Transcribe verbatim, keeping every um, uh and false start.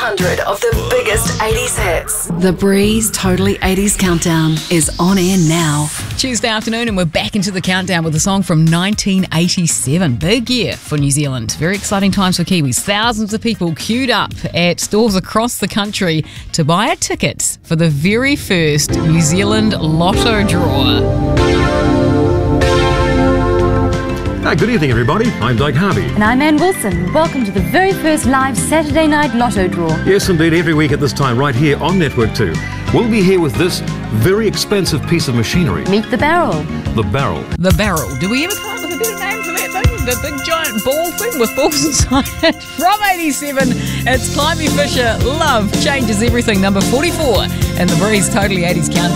hundred of the biggest eighties hits. The Breeze Totally eighties Countdown is on air now. Tuesday afternoon, and we're back into the countdown with a song from nineteen eighty-seven. Big year for New Zealand. Very exciting times for Kiwis. Thousands of people queued up at stores across the country to buy a ticket for the very first New Zealand Lotto draw. Hi, good evening, everybody. I'm Doug Harvey. And I'm Ann Wilson. Welcome to the very first live Saturday night Lotto draw. Yes, indeed, every week at this time, right here on Network two. We'll be here with this very expensive piece of machinery. Meet the barrel. The barrel. The barrel. Do we ever come up with a better name for that thing? The big giant ball thing with balls inside it. From eighty-seven, it's Climby Fisher. Love changes everything. Number forty-four in the Breeze Totally eighties Countdown.